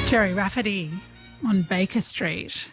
Jerry Rafferty on Baker Street.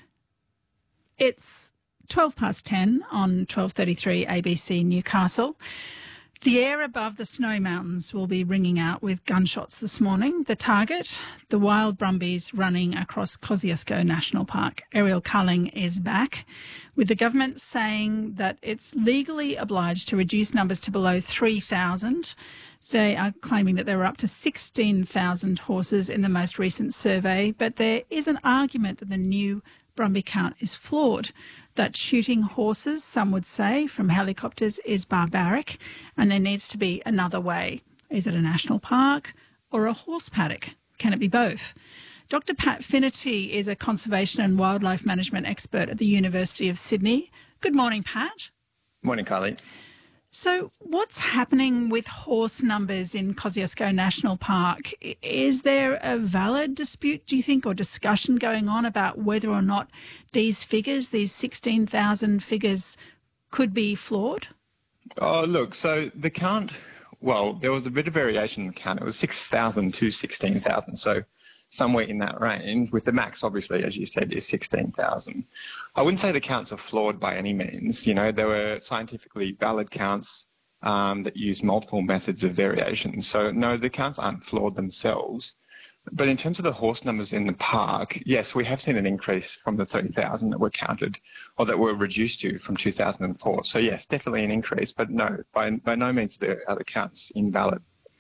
It's 10:12 on 12:33 ABC Newcastle. The air above the snow mountains will be ringing out with gunshots this morning. The target, the wild brumbies running across Kosciuszko National Park. Ariel Culling is back, with the government saying that it's legally obliged to reduce numbers to below 3,000. They are claiming that there were up to 16,000 horses in the most recent survey, but there is an argument that the new Brumby count is flawed, that shooting horses, some would say, from helicopters is barbaric, and there needs to be another way. Is it a national park or a horse paddock? Can it be both? Dr. Pat Finnerty is a conservation and wildlife management expert at the University of Sydney. Good morning, Pat. Morning, Carly. So what's happening with horse numbers in Kosciuszko National Park? Is there a valid dispute, do you think, or discussion going on about whether or not these figures, these 16,000 figures, could be flawed? Oh, look, so the count, well, there was a bit of variation in the count. It was 6,000 to 16,000, so somewhere in that range, with the max, obviously, as you said, is 16,000. I wouldn't say the counts are flawed by any means. You know, there were scientifically valid counts that use multiple methods of variation. So, no, the counts aren't flawed themselves. But in terms of the horse numbers in the park, yes, we have seen an increase from the 30,000 that were counted, or that were reduced to from 2004. So, yes, definitely an increase, but no, by no means are the counts invalid.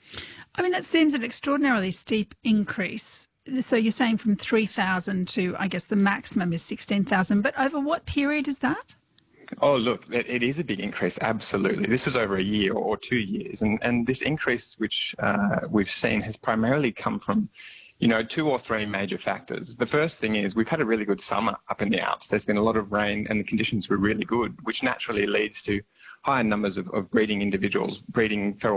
I mean, that seems an extraordinarily steep increase. So you're saying from 3,000 to, I guess, the maximum is 16,000. But over what period is that? Oh, look, it is a big increase, absolutely. This was over a year or 2 years. And this increase, which we've seen, has primarily come from, you know, 2 or 3 major factors. The first thing is we've had a really good summer up in the Alps. There's been a lot of rain and the conditions were really good, which naturally leads to higher numbers of breeding individuals, breeding feral